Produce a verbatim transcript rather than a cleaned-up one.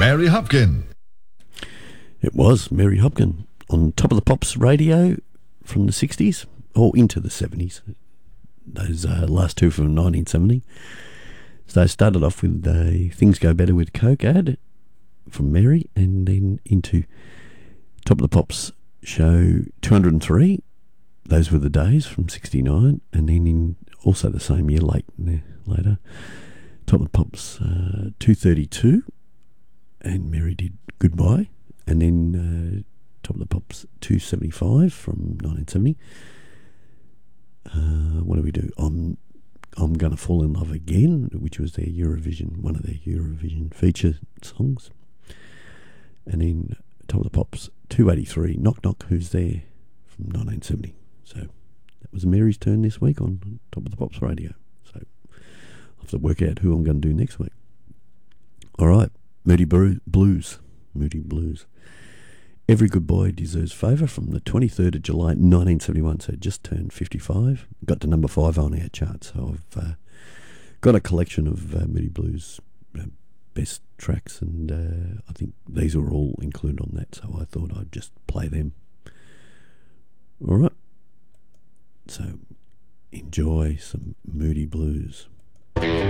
Mary Hopkin. It was Mary Hopkin on Top of the Pops radio from the sixties, or into the seventies. Those uh, last two from nineteen seventy. So they started off with uh, Things Go Better with Coke ad from Mary, and then into Top of the Pops show two hundred three. Those were the days from sixty-nine, and then in also the same year, late later, Top of the Pops uh, two thirty-two, and Mary did Goodbye, and then uh, Top of the Pops two seventy-five from nineteen seventy. Uh, what do we do? I'm I'm Gonna Fall in Love Again, which was their Eurovision, one of their Eurovision feature songs, and then Top of the Pops two eighty-three, Knock Knock Who's There from nineteen seventy. So that was Mary's turn this week on Top of the Pops radio. So I'll have to work out who I'm going to do next week. All right, Moody Blues. Moody Blues. Every Good Boy Deserves Favour from the twenty-third of July nineteen seventy-one. So just turned fifty-five. Got to number five on our chart. So I've uh, got a collection of uh, Moody Blues uh, best tracks, and uh, I think these are all included on that. So I thought I'd just play them. All right. So enjoy some Moody Blues.